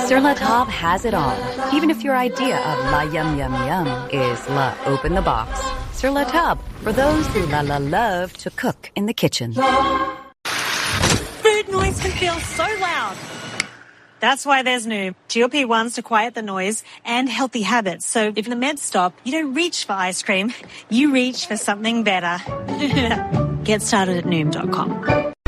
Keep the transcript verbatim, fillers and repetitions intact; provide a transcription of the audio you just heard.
Sur La Table has it all. Even if your idea of la yum yum yum is la open the box. Sur La Table, for those who la la love to cook in the kitchen. Food noise can feel so loud. That's why there's new G L P ones to quiet the noise and healthy habits. So if the meds stop, you don't reach for ice cream, you reach for something better. Get started at Noom dot com.